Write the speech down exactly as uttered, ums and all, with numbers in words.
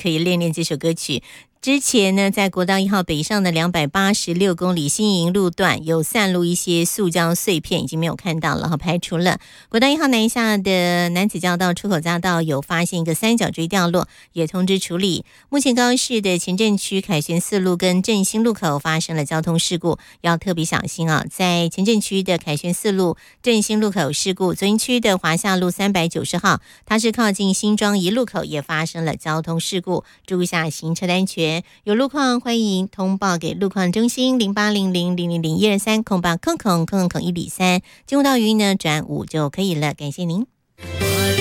可以练练这首歌曲。之前呢，在国道一号北上的两百八十六公里新营路段有散落一些塑胶碎片，已经没有看到了，排除了。国道一号南下的南子交道出口匝道有发现一个三角锥掉落，也通知处理。目前高雄市的前镇区凯旋四路跟振兴路口发生了交通事故，要特别小心啊！在前镇区的凯旋四路、振兴路口事故，左营区的华夏路三百九十号，它是靠近新庄一路口也发生了交通事故，注意一下行车的安全。有路况欢迎通报给路况中心零八零零零零零一二三空八空空空空一里三，进入到语音呢转五就可以了，感谢您。